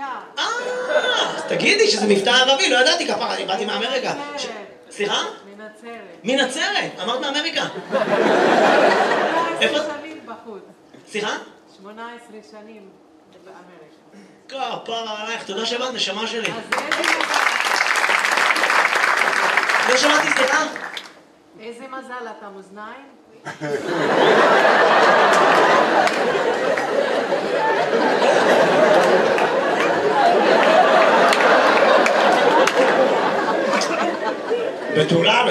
שנייה. אז תגידי שזה מבטא ערבי, לא ידעתי כפרה, אני באתי מאמריקה. סליחה? מנצרת. מנצרת, אמרת מאמריקה. 18 שנים בחוץ. סליחה? 18 שנים באמריקה. כפרה עלייך, תודה שבאת, נשמה שלי. אז איזה מזל. לא שמעתי, סליחה? איזה מזל אתה מאזניים? בתולה.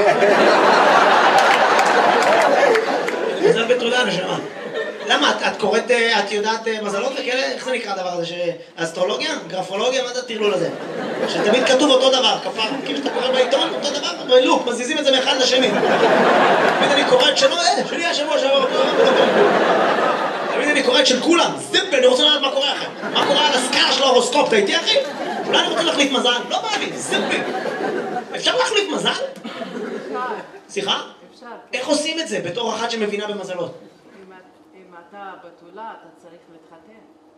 מזל בתולה, נשמה. למה? את קוראת, את יודעת מזלות וכאלה? איך זה נקרא הדבר הזה? אסטרולוגיה? גרפולוגיה? מה זה הטרלול הזה? שתמיד כתוב אותו דבר, כפרה. כאילו שאתה קורא בעיתון, אותו דבר, בלופ, מזיזים את זה מאחד לשני. תמיד אני קורא את שלו, שלי השבוע שעבר. תמיד אני קורא את של כולם. זיפ, אני רוצה לדעת מה קורה לכם. מה קורה על הסקאלה של ההורוסקופ, אתה איתי אחי? אולי אני רוצה להחליף מזל? לא בא לי, זיפי. אפשר להחליף מזל? אפשר. סליחה? אפשר. איך עושים את זה בתור אחת שמבינה במזלות? אם אתה בתולה, אתה צריך להתחתן.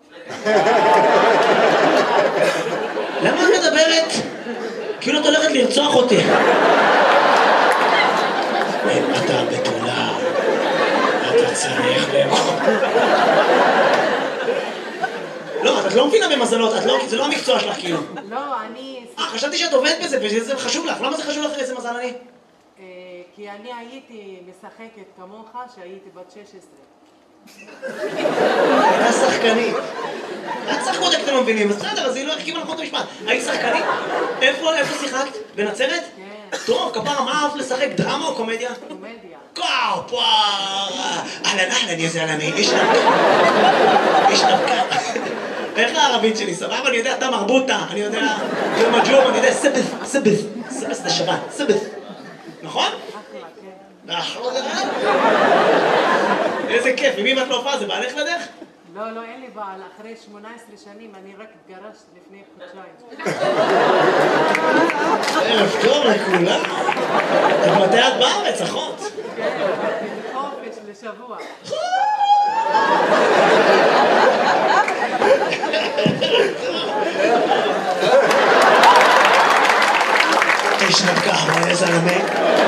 למה את מדברת? כאילו את הולכת לרצוח אותי. אם אתה בתולה, אתה צריך לא, את לא מבינה במזלות, זה לא המקצוע שלך כאילו. לא, אני... חשבתי שאת עובדת בזה וזה חשוב לך. למה זה חשוב לך איזה מזל אני? כי אני הייתי משחקת כמוך שהייתי בת 16. הייתה שחקנית. את שחקות אתם לא מבינים, אז בסדר, אז היא לא החכימה נכון את המשפט. היית שחקנית? איפה שיחקת? בנצרת? כן. טוב, כפרה, מה אהבת לשחק? דרמה או קומדיה? קומדיה. כפרה! אהלן, יא זלמה, איש נבקה. איך הערבית שלי? סבבה? אני יודע, אתה מרבוטה, אני יודע, יום הג'ום, אני יודע, סבס זה שבת, סבס. נכון? אחלה, כן. איזה כיף, ומי את לא הופעה? זה בעלך לדרך? לא, אין לי בעל. אחרי 18 שנים אני רק התגרשת לפני חודשיים. ערב טוב לכולם. מתי את בארץ, אחות? כן, חופש לשבוע. איש נבקה, מה איזה זלמה?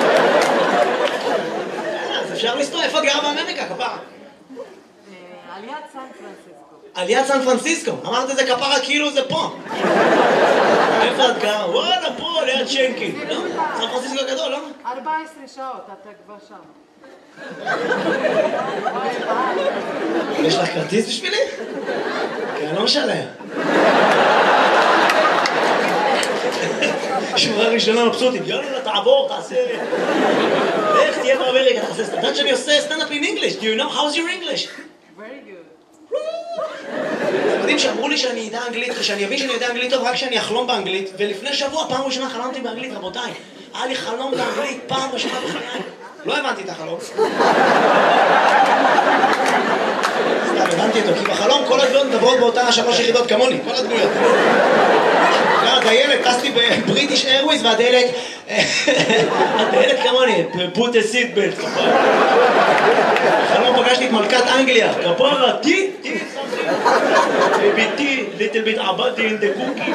אז אפשר לסתור, איפה את גרה באמריקה, כפרה? על יד סן פרנסיסקו. על יד סן פרנסיסקו, אמרת את זה כפרה כאילו זה פה. איפה את גרה? וואלה, פה, ליד שנקי. לא? סן פרנסיסקו גדול, לא? 14 שעות, אתה כבר שם. יש לך כרטיס בשבילי? כי אני לא משלם. שורה ראשונה מבסוטית, יאללה, תעבור, תעשה... איך תהיה באמריקה, תעשה... אתה יודעת שאני עושה סטנד-אפ in English? Do you know how's your English? Very good. אתם יודעים שאמרו לי שאני אדע אנגלית, שאני אבין שאני יודע אנגלית טוב רק שאני אחלום באנגלית, ולפני שבוע, פעם ראשונה חלמתי באנגלית, רבותיי. היה לי חלום באנגלית, פעם ראשונה בחיי. לא הבנתי את החלום. סתם, הבנתי אותו, כי בחלום כל הדמויות מדברות באותה 3 יחידות כמוני, כל הדמויות. הדיילת, טסתי בבריטיש איירווייז והדיילת כמוני, put a seat belt. בחלום פגשתי את מלכת אנגליה, כפרה, tea, baby tea, little bit abadi in the cookie.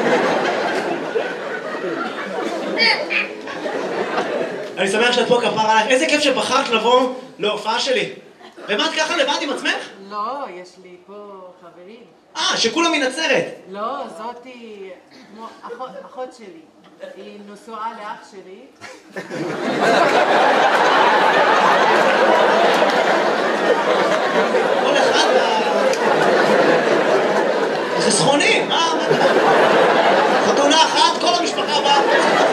אני שמח שאת פה כפרה עליך, איזה כיף שבחרת לבוא להופעה שלי. ומה את ככה לבד עם עצמך? לא, יש לי פה חברים. שכולם מנצרת. לא, זאתי כמו אחות שלי. היא נשואה לאח שלי. כל אחד זה סכונים, מה? חתונה אחת, כל המשפחה באה.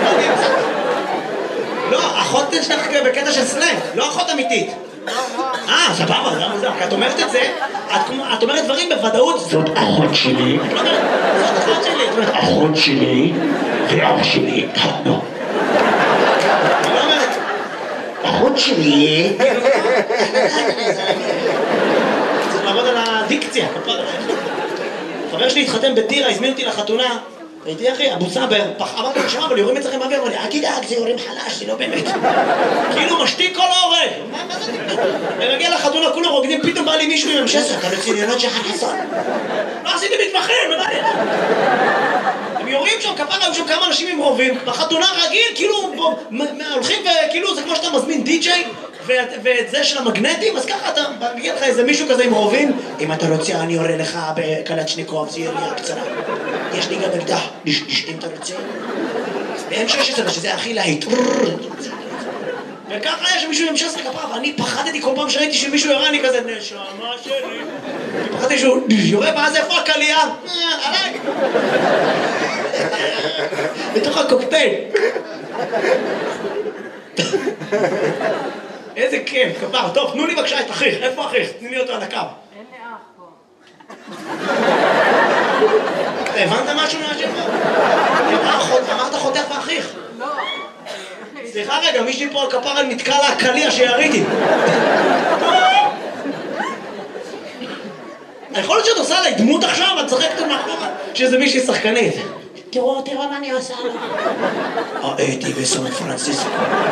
לא, אחות שלך בקטע של סלנג, לא אחות אמיתית. סבבה, זה מוזר, כי את אומרת את זה, את אומרת דברים בוודאות, זאת אחות שלי. את לא אומרת, זאת אחות שלי. את אומרת, אחות שלי ואח שלי התחתנו. את לא אומרת, אחות שלי... צריך לעבוד על הדיקציה, כפרה. חבר שלי התחתן בטירה, הזמין אותי לחתונה. הייתי אחי, אבו סאבר, אמרתי לו, שמע, אבל יורים אצלכם אוויר, אמר לי, אל תדאג, זה יורים חלש, זה לא באמת. כאילו משתיק כל ההורג. מה זה תקדם? אני מגיע לחתונה, כולם רוקדים, פתאום בא לי מישהו עם M16, אתה רציני, אני לא תשחק חסון. לא עשיתי מתמחים, מה לי? אנשים עם רובים, בחתונה רגיל, כאילו, הולכים וכאילו, זה כמו שאתה מזמין די-ג'יי, ואת זה של המגנטים, אז ככה אתה מגיע לך איזה מישהו כזה עם רובים, אם אתה רוצה אני יורה לך בקלצ'ניקוב, זה ירייה קצרה. יש לי גם אקדח, אם אתה רוצה. ב-M16, שזה הכי להיט. וככה היה שמישהו ימשס לכפה, ואני פחדתי כל פעם שראיתי שמישהו יורה, אני כזה, נשמה שלי. פחדתי שהוא יורה, ואז איפה הקלייה? עליי. בתוך הקוקטייל. איזה כיף, כפר. טוב, תנו לי בבקשה את אחיך. איפה אחיך? תני לי אותו על הקו. אין לי אח פה. אתה הבנת משהו מהשם פה? אמרת חותך ואחיך. לא. סליחה רגע, מישהי פה על כפר נתקע לה הקליע שיריתי. יכול להיות שאת עושה עליי דמות עכשיו, את צחקת מאחורה שזה מישהי שחקנית. תראו מה אני עושה לה. הייתי בסן פרנסיסקו.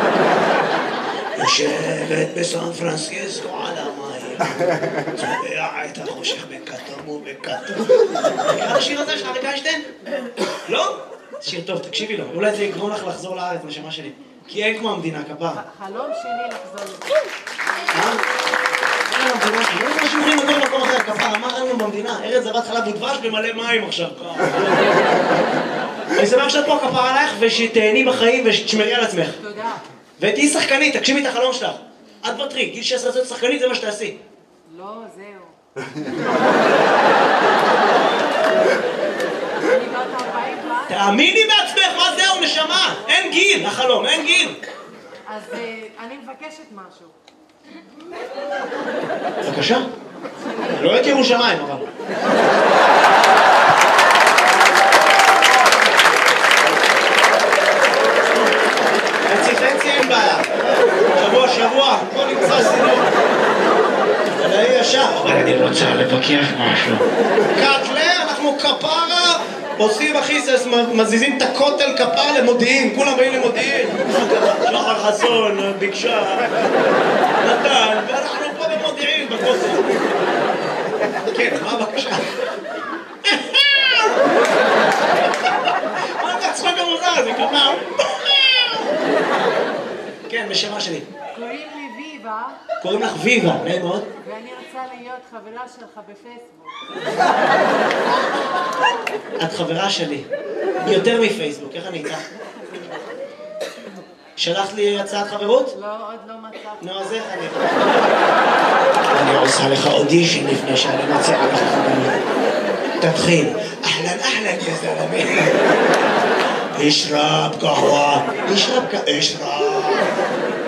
יושבת בסן פרנסיסקו על המים. צובע את החושך בכתום ובכתום. מכיר השיר הזה של אריק איינשטיין? לא? שיר טוב, תקשיבי לו. אולי זה יגרום לך לחזור לארץ, נשמה שלי. כי אין כמו המדינה, כפר. חלום שלי לחזור לפה. אין לנו במדינה, לא יודע שמורים לגור במקום אחר, כפר, אמר לנו במדינה, ארץ זבת חלב ודבש במלא מים עכשיו. אני שמח שאת פה, כפר עלייך, ושתהני בחיים ושתשמרי על עצמך. תודה. ותהיי שחקנית, תגשימי את החלום שלך. את בטרי, גיל 16 להיות שחקנית, זה מה שתעשי. לא, זהו. אני בת 40 כבר. תאמיני בעצמך, מה זהו, נשמה? אין גיל, החלום, אין גיל. אז אני מבקשת משהו. בבקשה. לא את ירושלים, אבל. חצי אין בעיה. שבוע, בוא נמצא סידור. אבל אני ישר. אבל אני רוצה לבקש משהו. קאטלה, אנחנו כפרה, עושים אחיסס, מזיזים את הכותל כפר למודיעין, כולם באים למודיעין. שחר חסון, ביקשה, נתן, ואנחנו פה במודיעין, בכותל. כן, מה הבקשה? מה אתה צחק המוזר הזה, כפר? כן, בשמה שלי. קוראים לי ויבה. קוראים לך ויבה, נעים מאוד. ואני רוצה להיות חברה שלך בפייסבוק. את חברה שלי. יותר מפייסבוק, איך אני איתך? שלחת לי הצעת חברות? לא, עוד לא מצאתי. נו, אז איך אני... אני עושה לך אודישן לפני שאני מציעה לך חברות. תתחיל. אהלן, יא זלמי. אשרב קהווה. אשרב.